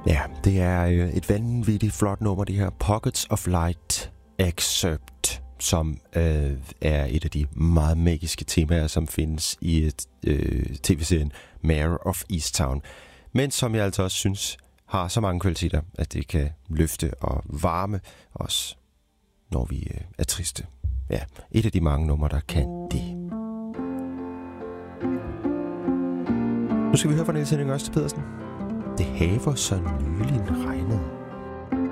Ja, det er et vanvittigt flot nummer, det her Pockets of Light Excerpt, som er et af de meget magiske temaer, som findes i tv-serien Mare of Easttown. Men som jeg altså også synes har så mange kvaliteter, at det kan løfte og varme os, når vi er triste. Ja, et af de mange numre, der kan det. Nu skal vi høre fra Niels Henning Ørsted Pedersen. Det haver så nylig en